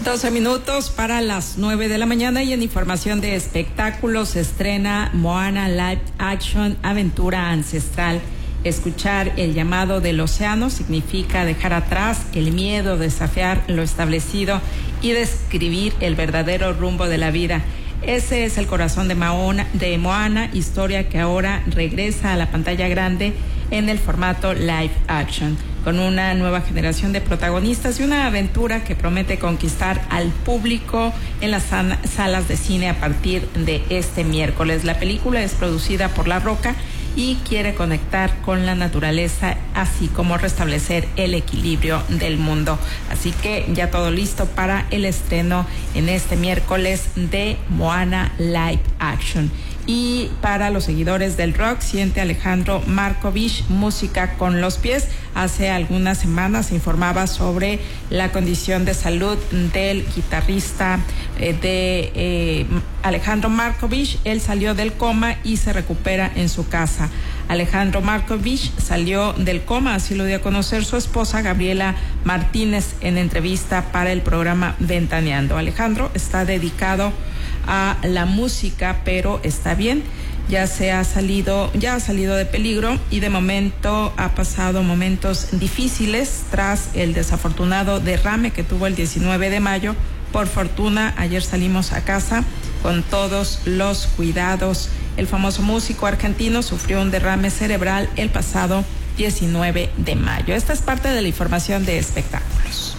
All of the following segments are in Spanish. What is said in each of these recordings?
12 minutos para las 9 de la mañana y en información de espectáculos se estrena Moana Live Action Aventura Ancestral. Escuchar el llamado del océano significa dejar atrás el miedo, desafiar lo establecido y describir el verdadero rumbo de la vida. Ese es el corazón de Moana, historia que ahora regresa a la pantalla grande en el formato live action, con una nueva generación de protagonistas y una aventura que promete conquistar al público en las salas de cine a partir de este miércoles. La película es producida por La Roca y quiere conectar con la naturaleza, así como restablecer el equilibrio del mundo. Así que ya todo listo para el estreno en este miércoles de Moana Live Action. Y para los seguidores del rock, siente Alejandro Markovich música con los pies. Hace algunas semanas se informaba sobre la condición de salud del guitarrista Alejandro Markovich. Él salió del coma y se recupera en su casa. Alejandro Markovich salió del coma, así lo dio a conocer su esposa Gabriela Martínez en entrevista para el programa Ventaneando. Alejandro está dedicado a la música, pero está bien, ya ha salido de peligro y de momento ha pasado momentos difíciles tras el desafortunado derrame que tuvo el 19 de mayo. Por fortuna, ayer salimos a casa con todos los cuidados. El famoso músico argentino sufrió un derrame cerebral el pasado 19 de mayo. Esta es parte de la información de espectáculos.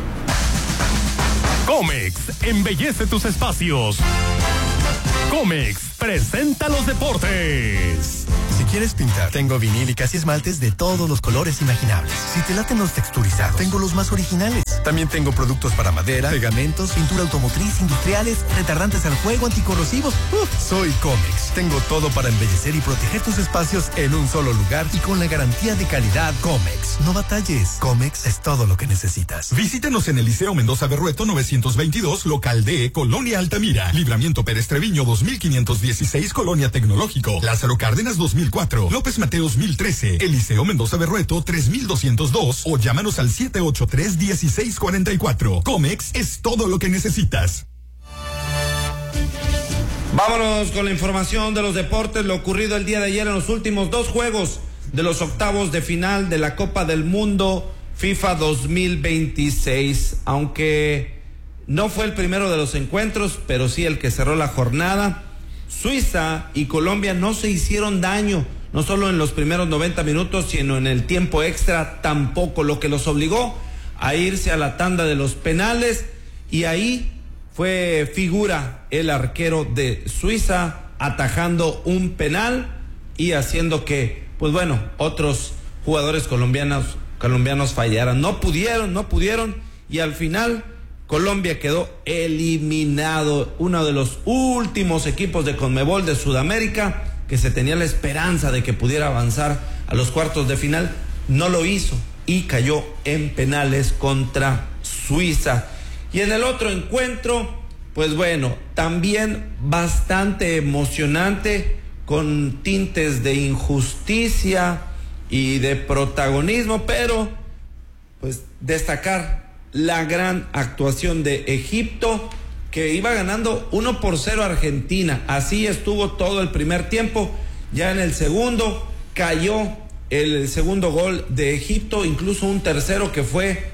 Comex, embellece tus espacios. Comex presenta los deportes. Si quieres pintar, tengo vinílicas y esmaltes de todos los colores imaginables. Si te laten los texturizados, tengo los más originales. También tengo productos para madera, pegamentos, pintura automotriz, industriales, retardantes al fuego, anticorrosivos. Soy Comex. Tengo todo para embellecer y proteger tus espacios en un solo lugar y con la garantía de calidad Comex. No batalles. Comex es todo lo que necesitas. Visítenos en el Liceo Mendoza Berrueto 922, local D, Colonia Altamira. Libramiento Pérez Treviño 2516, Colonia Tecnológico. Lázaro Cárdenas 2004. López Mateos 1013. El Liceo Mendoza Berrueto 3202 o llámanos al 783-1644. Comex es todo lo que necesitas. Vámonos con la información de los deportes, lo ocurrido el día de ayer en los últimos dos juegos de los octavos de final de la Copa del Mundo FIFA 2026. Aunque no fue el primero de los encuentros, pero sí el que cerró la jornada. Suiza y Colombia no se hicieron daño, no solo en los primeros 90 minutos, sino en el tiempo extra tampoco, lo que los obligó a irse a la tanda de los penales, y ahí fue figura el arquero de Suiza atajando un penal y haciendo que, pues bueno, otros jugadores colombianos fallaran. No pudieron y al final Colombia quedó eliminado, uno de los últimos equipos de Conmebol de Sudamérica que se tenía la esperanza de que pudiera avanzar a los cuartos de final. No lo hizo y cayó en penales contra Suiza. Y en el otro encuentro, pues bueno, también bastante emocionante, con tintes de injusticia y de protagonismo, pero pues destacar la gran actuación de Egipto, que iba ganando 1-0 a Argentina. Así estuvo todo el primer tiempo. Ya en el segundo cayó el segundo gol de Egipto, incluso un tercero que fue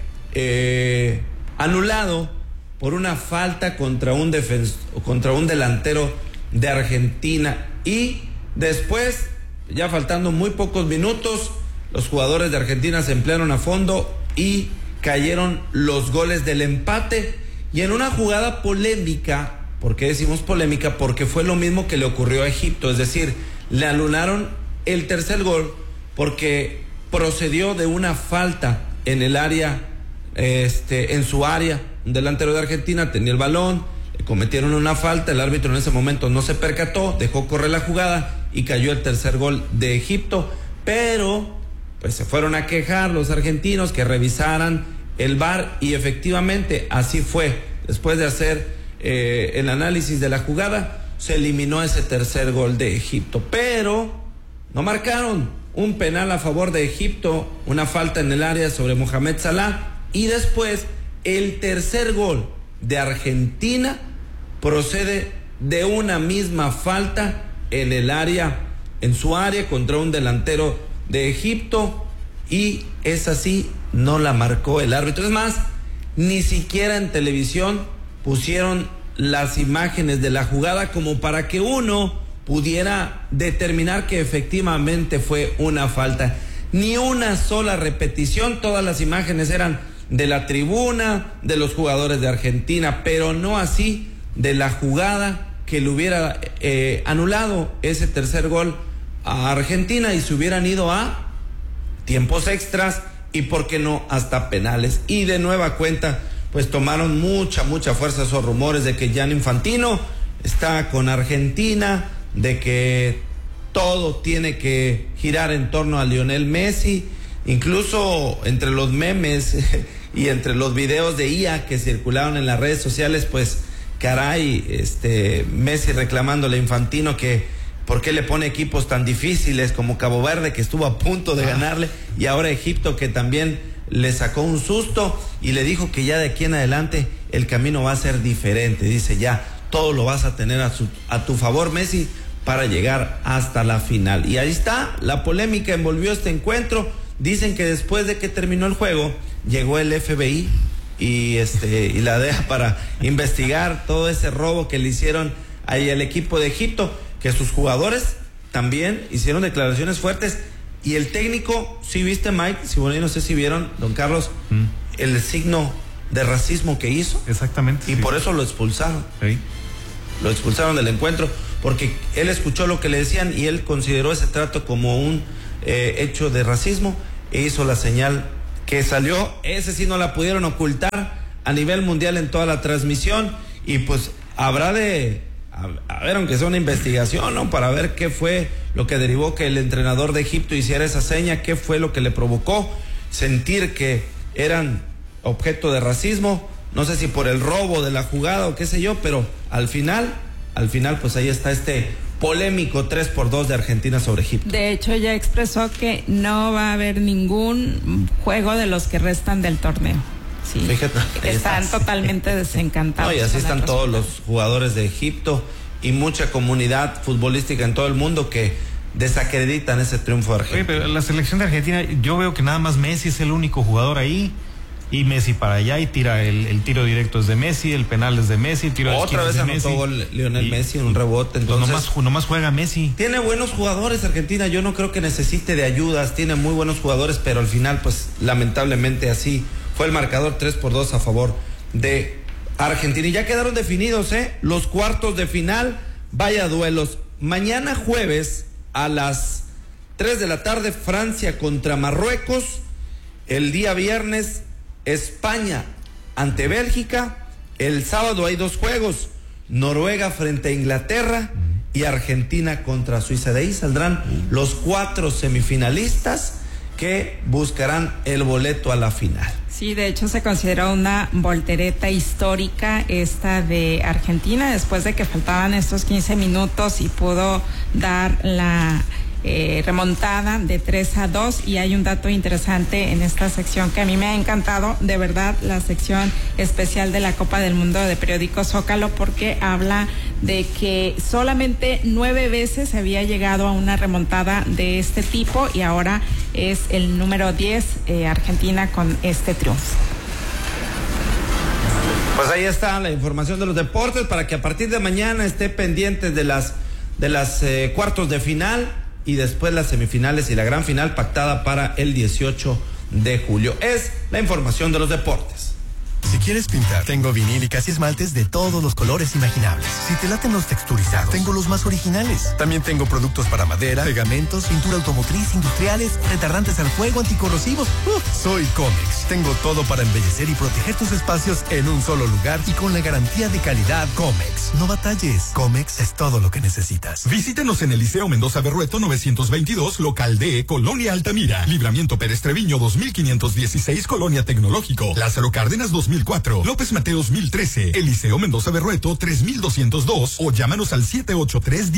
anulado por una falta contra un delantero de Argentina. Y después, ya faltando muy pocos minutos, los jugadores de Argentina se emplearon a fondo y cayeron los goles del empate. Y en una jugada polémica, ¿por qué decimos polémica? Porque fue lo mismo que le ocurrió a Egipto, es decir, le anularon el tercer gol porque procedió de una falta en el área, en su área. Un delantero de Argentina tenía el balón, le cometieron una falta, el árbitro en ese momento no se percató, dejó correr la jugada y cayó el tercer gol de Egipto. Pero pues se fueron a quejar los argentinos que revisaran el VAR, y efectivamente así fue. Después de hacer el análisis de la jugada, se eliminó ese tercer gol de Egipto, pero no marcaron un penal a favor de Egipto, una falta en el área sobre Mohamed Salah, y después el tercer gol de Argentina procede de una misma falta en su área contra un delantero de Egipto, y esa sí no la marcó el árbitro. Es más, ni siquiera en televisión pusieron las imágenes de la jugada como para que uno pudiera determinar que efectivamente fue una falta. Ni una sola repetición, todas las imágenes eran de la tribuna, de los jugadores de Argentina, pero no así de la jugada que le hubiera anulado ese tercer gol a Argentina y se hubieran ido a tiempos extras y por qué no hasta penales. Y de nueva cuenta pues tomaron mucha fuerza esos rumores de que Gianni Infantino está con Argentina, de que todo tiene que girar en torno a Lionel Messi. Incluso entre los memes y entre los videos de IA que circularon en las redes sociales, pues caray, Messi reclamándole a Infantino que por qué le pone equipos tan difíciles como Cabo Verde, que estuvo a punto de ganarle, y ahora Egipto, que también le sacó un susto, y le dijo que ya de aquí en adelante el camino va a ser diferente. Dice, ya todo lo vas a tener a tu favor, Messi, para llegar hasta la final. Y ahí está, la polémica envolvió este encuentro. Dicen que después de que terminó el juego llegó el FBI y la DEA para investigar todo ese robo que le hicieron ahí al equipo de Egipto, que sus jugadores también hicieron declaraciones fuertes. Y el técnico, ¿sí viste, Mike? Si bueno, no sé si vieron, don Carlos, el signo de racismo que hizo. Exactamente. Y por eso lo expulsaron. Sí. Lo expulsaron del encuentro porque él escuchó lo que le decían y él consideró ese trato como un hecho de racismo e hizo la señal que salió. Ese sí no la pudieron ocultar a nivel mundial en toda la transmisión, y pues habrá de a ver, aunque sea una investigación, ¿no? Para ver qué fue lo que derivó que el entrenador de Egipto hiciera esa seña, qué fue lo que le provocó sentir que eran objeto de racismo. No sé si por el robo de la jugada o qué sé yo, pero al final pues ahí está este polémico 3-2 de Argentina sobre Egipto. De hecho, ya expresó que no va a haber ningún juego de los que restan del torneo. Sí. Fíjate, están totalmente desencantados. No, y así están todos los jugadores de Egipto y mucha comunidad futbolística en todo el mundo que desacreditan ese triunfo de Argentina. Oye, pero la selección de Argentina, yo veo que nada más Messi es el único jugador ahí. Y Messi para allá y tira el tiro directo es de Messi, el penal es de Messi, el tiro de otra vez anotó gol Lionel Messi en un rebote. Entonces pues nomás juega Messi. Tiene buenos jugadores Argentina, yo no creo que necesite de ayudas, tiene muy buenos jugadores, pero al final pues lamentablemente así fue el marcador 3-2 a favor de Argentina. Y ya quedaron definidos los cuartos de final. Vaya duelos. Mañana jueves a las 3 de la tarde Francia contra Marruecos. El día viernes España ante Bélgica. El sábado hay 2 juegos, Noruega frente a Inglaterra y Argentina contra Suiza. De ahí saldrán los 4 semifinalistas que buscarán el boleto a la final. Sí, de hecho se considera una voltereta histórica esta de Argentina, después de que faltaban estos 15 minutos y pudo dar la remontada de 3-2. Y hay un dato interesante en esta sección que a mí me ha encantado, de verdad, la sección especial de la Copa del Mundo de Periódico Zócalo, porque habla de que solamente 9 veces se había llegado a una remontada de este tipo y ahora es el número 10 Argentina con este triunfo. Pues ahí está la información de los deportes para que a partir de mañana esté pendientes de las cuartos de final y después las semifinales y la gran final pactada para el 18 de julio. Es la información de los deportes. Si quieres pintar, tengo vinílicas y esmaltes de todos los colores imaginables. Si te laten los texturizados, tengo los más originales. También tengo productos para madera, pegamentos, pintura automotriz, industriales, retardantes al fuego, anticorrosivos. Soy Comex. Tengo todo para embellecer y proteger tus espacios en un solo lugar y con la garantía de calidad Comex. No batalles. Comex es todo lo que necesitas. Visítenos en el Liceo Mendoza Berrueto 922, local D, Colonia Altamira. Libramiento Pérez Treviño 2516, Colonia Tecnológico. Lázaro Cárdenas 2004, López Mateos 1013, Eliseo Mendoza Berrueto 3202 o llámanos al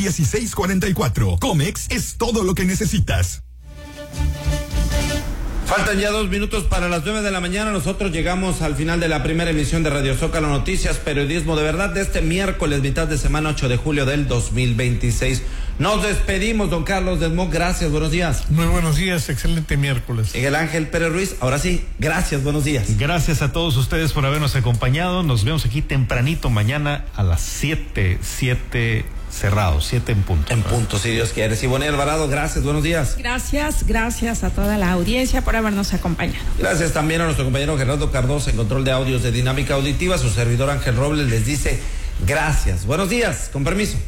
783-1644. Comex es todo lo que necesitas. Faltan ya 2 minutos para las 9 de la mañana. Nosotros llegamos al final de la primera emisión de Radio Zócalo Noticias, periodismo de verdad, de este miércoles, mitad de semana, 8 de julio del 2026. Nos despedimos, don Carlos Desmond, gracias, buenos días. Muy buenos días, excelente miércoles. Miguel Ángel Pérez Ruiz, ahora sí, gracias, buenos días. Gracias a todos ustedes por habernos acompañado. Nos vemos aquí tempranito mañana a las 7 cerrados, 7 en punto. En punto, si Dios quiere. Siboney Alvarado, gracias, buenos días. Gracias a toda la audiencia por habernos acompañado. Gracias también a nuestro compañero Gerardo Cardoso en control de audios de Dinámica Auditiva. Su servidor Ángel Robles les dice gracias. Buenos días, con permiso.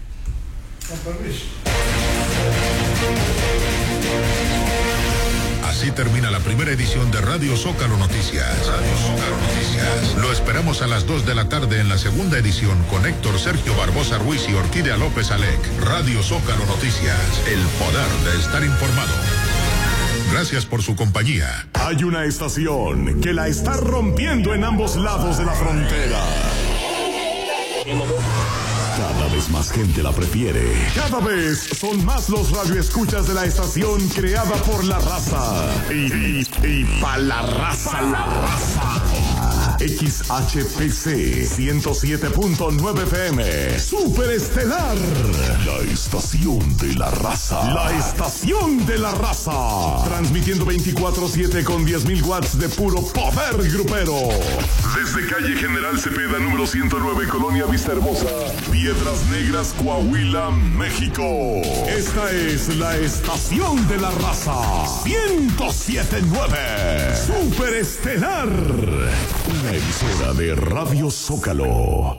Así termina la primera edición de Radio Zócalo Noticias. Lo esperamos a las 2 de la tarde en la segunda edición con Héctor Sergio Barbosa Ruiz y Orquídea López Alec. Radio Zócalo Noticias, el poder de estar informado. Gracias por su compañía. Hay una estación que la está rompiendo en ambos lados de la frontera. Cada vez más gente la prefiere. Cada vez son más los radioescuchas de la estación creada por la raza. Y pa' la raza. XHPC 107.9 FM. Super Estelar. La estación de la raza. La estación de la raza. Transmitiendo 24/7 con 10.000 watts de puro poder grupero. Desde calle General Cepeda, número 109, Colonia Vista Hermosa, Piedras Negras, Coahuila, México. Esta es la estación de la raza. 107.9. Super Estelar. Una emisora de Radio Zócalo.